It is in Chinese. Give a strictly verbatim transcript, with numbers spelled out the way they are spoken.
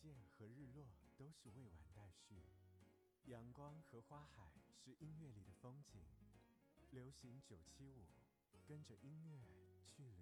见和日落都是未完待续，阳光和花海是音乐里的风景。流行九七五，跟着音乐去旅